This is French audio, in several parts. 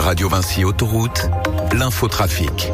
Radio Vinci Autoroute, l'infotrafic.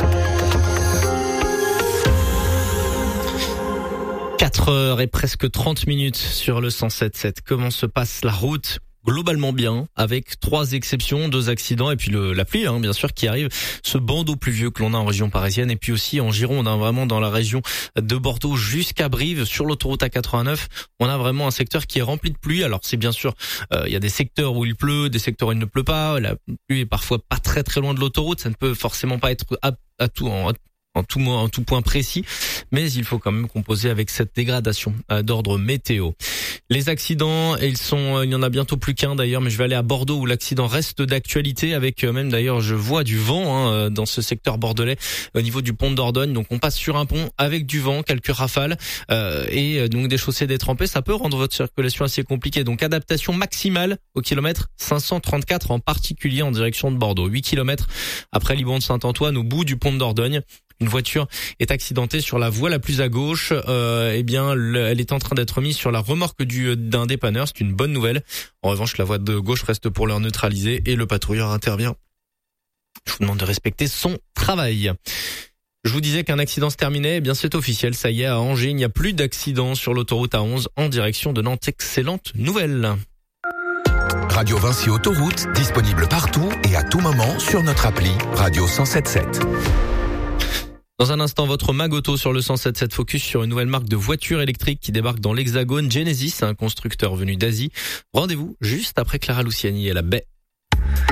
4h et presque 30 minutes sur le 107.7. Comment se passe la route ? Globalement bien, avec 3 exceptions, 2 accidents et puis la pluie, bien sûr, qui arrive. Ce bandeau pluvieux que l'on a en région parisienne et puis aussi en Gironde, vraiment dans la région de Bordeaux jusqu'à Brive, sur l'autoroute A89. On a vraiment un secteur qui est rempli de pluie. Alors c'est bien sûr, il y a des secteurs où il pleut, des secteurs où il ne pleut pas. La pluie est parfois pas très très loin de l'autoroute. Ça ne peut forcément pas être en tout point précis, mais il faut quand même composer avec cette dégradation d'ordre météo. Les accidents, il y en a bientôt plus qu'un d'ailleurs, mais je vais aller à Bordeaux où l'accident reste d'actualité avec même d'ailleurs je vois du vent dans ce secteur bordelais au niveau du pont de Dordogne. Donc on passe sur un pont avec du vent, quelques rafales et donc des chaussées détrempées, ça peut rendre votre circulation assez compliquée. Donc adaptation maximale au kilomètre 534 en particulier en direction de Bordeaux. 8 km après Libon de Saint-Antoine au bout du pont de Dordogne. Une voiture est accidentée sur la voie la plus à gauche. Elle est en train d'être mise sur la remorque d'un dépanneur. C'est une bonne nouvelle. En revanche, la voie de gauche reste pour l'heure neutralisée et le patrouilleur intervient. Je vous demande de respecter son travail. Je vous disais qu'un accident se terminait. C'est officiel. Ça y est, à Angers, il n'y a plus d'accident sur l'autoroute A11 en direction de Nantes. Excellente nouvelle. Radio Vinci Autoroute, disponible partout et à tout moment sur notre appli Radio 107.7. Dans un instant, votre Magoto sur le 107.7 focus sur une nouvelle marque de voitures électriques qui débarque dans l'Hexagone. Genesis, un constructeur venu d'Asie. Rendez-vous juste après Clara Luciani et la baie.